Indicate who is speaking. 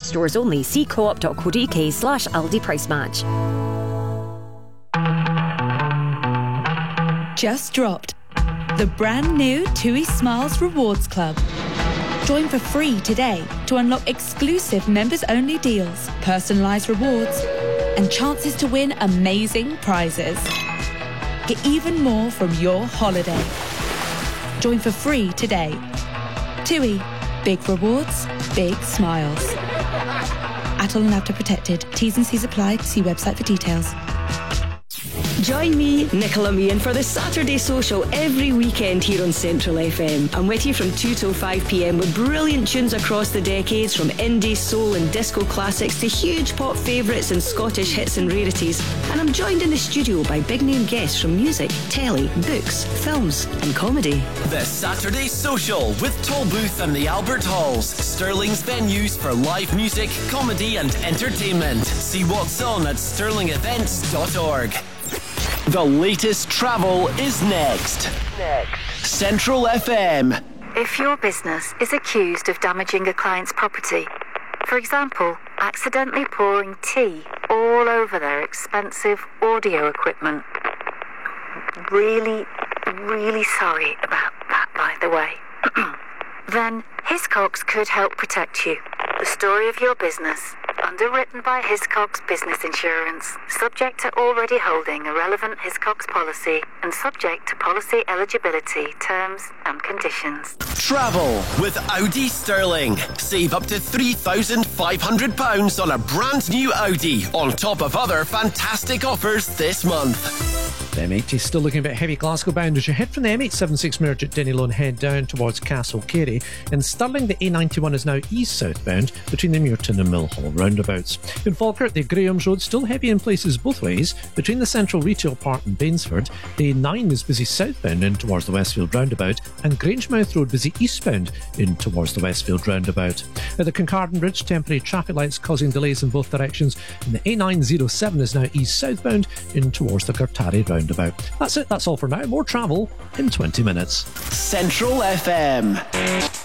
Speaker 1: Stores only. See coop.co.uk/Aldi Price Match.
Speaker 2: Just dropped the brand new TUI Smiles Rewards Club. Join for free today to unlock exclusive members-only deals, personalised rewards, and chances to win amazing prizes. Get even more from your holiday. Join for free today. TUI. Big rewards, big smiles. ATOL and ABTA protected. T's and C's apply. See website for details.
Speaker 3: Join me, Nicola Meehan, for the Saturday Social every weekend here on Central FM. I'm with you from 2 till 5 p.m. with brilliant tunes across the decades, from indie, soul and disco classics to huge pop favourites and Scottish hits and rarities. And I'm joined in the studio by big name guests from music, telly, books, films and comedy.
Speaker 4: The Saturday Social with Tollbooth and the Albert Halls, Stirling's venues for live music, comedy and entertainment. See what's on at stirlingevents.org. The latest travel is next. Central FM.
Speaker 5: If your business is accused of damaging a client's property, for example, accidentally pouring tea all over their expensive audio equipment, really sorry about that, by the way, then Hiscox could help protect you. The story of your business, underwritten by Hiscox Business Insurance, subject to already holding a relevant Hiscox policy and subject to policy eligibility, terms and conditions.
Speaker 4: Travel with Audi Stirling. Save up to £3,500 on a brand new Audi, on top of other fantastic offers this month.
Speaker 6: The M80 is still looking a bit heavy Glasgow bound as you head from the M876 merge at Denny Lone head down towards Castle Carey. In Stirling, the A91 is now east southbound between the Muirton and Millhall roundabouts. In Falkirk, the Graham's Road still heavy in places both ways between the Central Retail Park and Bainsford. The A9 is busy southbound in towards the Westfield roundabout, and Grangemouth Road busy eastbound in towards the Westfield roundabout. At the Kincardine Bridge, temporary traffic lights causing delays in both directions, and the A907 is now east southbound in towards the Gartari roundabout. That's it, that's all for now. More travel in 20 minutes.
Speaker 4: Central FM.